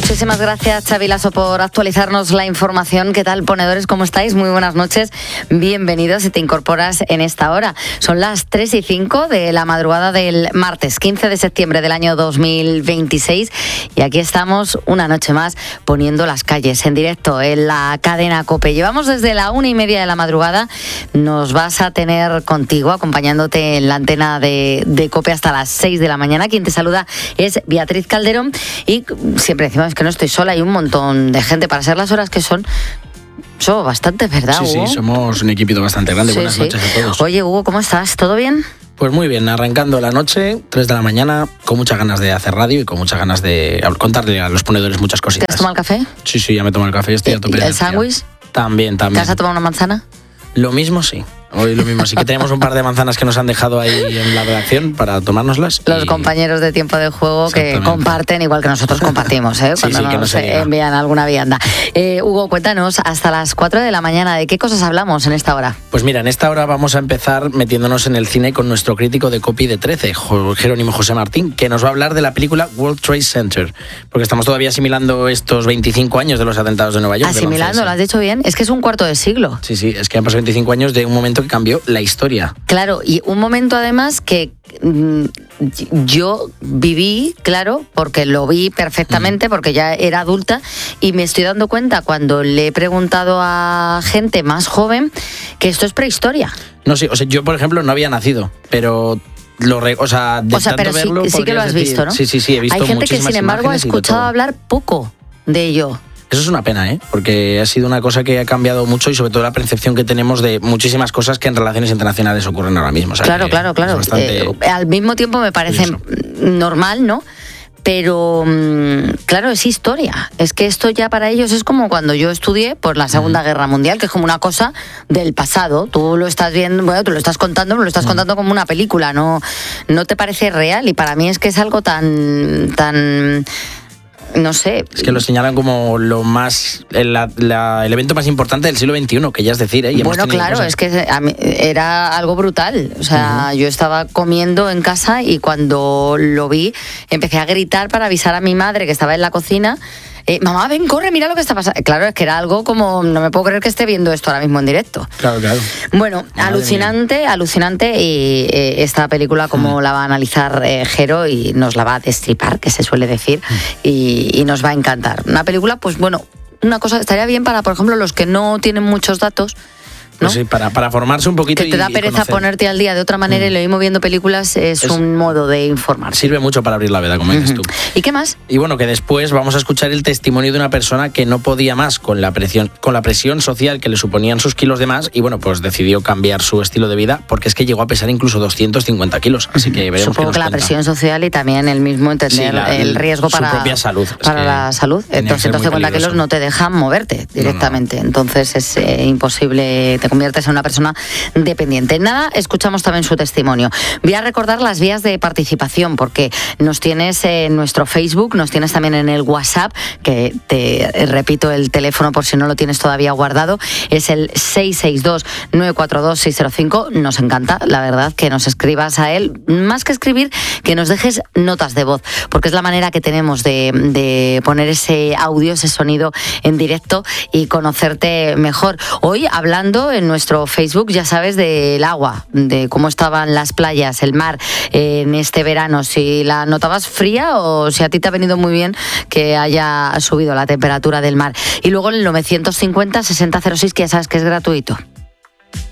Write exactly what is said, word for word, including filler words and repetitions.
Muchísimas gracias, Xavi Lasso, por actualizarnos la información. ¿Qué tal, ponedores? ¿Cómo estáis? Muy buenas noches. Bienvenidos si te incorporas en esta hora. Son las tres y cinco de la madrugada del martes quince de septiembre del año dos mil veintiséis y aquí estamos una noche más poniendo las calles en directo en la cadena COPE. Llevamos desde la una y media de la madrugada. Nos vas a tener contigo, acompañándote en la antena de, de COPE hasta las seis de la mañana. Quien te saluda es Beatriz Calderón y siempre decimos que no estoy sola, hay un montón de gente para ser las horas que son. Somos bastantes, ¿verdad, sí, Hugo? Sí, somos un equipito bastante grande. Sí, Buenas sí. noches a todos. Oye, Hugo, ¿cómo estás? ¿Todo bien? Pues muy bien, arrancando la noche, tres de la mañana, con muchas ganas de hacer radio y con muchas ganas de contarle a los ponedores muchas cositas. ¿Te has tomado el café? Sí, sí, ya me tomo el café, estoy a tope de ¿El energía. sándwich? También, también. ¿Te has tomado una manzana? Lo mismo sí. Hoy lo mismo, sí que tenemos un par de manzanas que nos han dejado ahí en la redacción para tomárnoslas. Los y... compañeros de Tiempo de Juego que comparten igual que nosotros compartimos, ¿eh? Cuando sí, sí, que nos no se envían alguna vianda. Eh, Hugo, cuéntanos, hasta las cuatro de la mañana, ¿de qué cosas hablamos en esta hora? Pues mira, en esta hora vamos a empezar metiéndonos en el cine con nuestro crítico de Copy de trece, Jerónimo José Martín, que nos va a hablar de la película World Trade Center, porque estamos todavía asimilando estos veinticinco años de los atentados de Nueva York. Asimilando, lo has dicho bien, es que es un cuarto de siglo. Sí, sí, es que han pasado veinticinco años de un momento que cambió la historia. Claro, y un momento además que mm, yo viví, claro, porque lo vi perfectamente, mm. porque ya era adulta, y me estoy dando cuenta cuando le he preguntado a gente más joven que esto es prehistoria. No, sí, o sea, yo por ejemplo no había nacido, pero... Lo re, o sea, de o sea, tanto pero verlo, sí, sí que lo has decir, visto, ¿no? Sí, sí, sí, he visto. Hay gente que sin embargo ha escuchado hablar poco de ello. Eso es una pena, ¿eh? Porque ha sido una cosa que ha cambiado mucho y sobre todo la percepción que tenemos de muchísimas cosas que en relaciones internacionales ocurren ahora mismo. O sea, claro, claro, claro. Bastante... Eh, al mismo tiempo me parece curioso. Normal, ¿no? Pero, claro, es historia. Es que esto ya para ellos es como cuando yo estudié por la Segunda mm. Guerra Mundial, que es como una cosa del pasado. Tú lo estás viendo, bueno, tú lo estás contando, lo estás mm. contando como una película, no, no te parece real. Y para mí es que es algo tan... tan no sé. Es que lo señalan como lo más el, la, el evento más importante del siglo veintiuno, que ya es decir, ¿eh? Y bueno, claro, cosas... es que a mí era algo brutal. O sea, uh-huh. yo estaba comiendo en casa y cuando lo vi empecé a gritar para avisar a mi madre que estaba en la cocina. Eh, mamá, ven, corre, mira lo que está pasando. Claro, es que era algo como, no me puedo creer que esté viendo esto ahora mismo en directo. Claro, claro. Bueno, Madre alucinante, mía. alucinante y eh, esta película como mm. la va a analizar eh, Jero y nos la va a destripar, que se suele decir, mm. y, y nos va a encantar. Una película, pues bueno, una cosa estaría bien para, por ejemplo, los que no tienen muchos datos, ¿no? Pues sí, para, para formarse un poquito. Que te da y, pereza y ponerte al día de otra manera mm. y lo mismo viendo películas es, es un modo de informarse. Sirve mucho para abrir la veda, como uh-huh. dices tú. ¿Y qué más? Y bueno, que después vamos a escuchar el testimonio de una persona que no podía más con la presión, con la presión social que le suponían sus kilos de más y bueno, pues decidió cambiar su estilo de vida porque es que llegó a pesar incluso doscientos cincuenta kilos. Así que veremos. Supongo que la cuenta. presión social y también el mismo entender sí, la, el riesgo para, su propia salud. para la salud. doscientos cincuenta kilos no te dejan moverte directamente. No, no. Entonces es eh, imposible, te conviertes en una persona dependiente. Nada, escuchamos también su testimonio. Voy a recordar las vías de participación porque nos tienes en nuestro Facebook, nos tienes también en el WhatsApp, que te repito el teléfono por si no lo tienes todavía guardado, es el seis seis dos, nueve cuatro dos, seis cero cinco. Nos encanta, la verdad, que nos escribas a él, más que escribir, que nos dejes notas de voz, porque es la manera que tenemos de, de poner ese audio, ese sonido en directo y conocerte mejor. Hoy hablando en nuestro Facebook, ya sabes, del agua, de cómo estaban las playas, el mar eh, en este verano, si la notabas fría o si a ti te ha venido muy bien que haya subido la temperatura del mar. Y luego el novecientos cincuenta, sesenta cero seis, que ya sabes que es gratuito.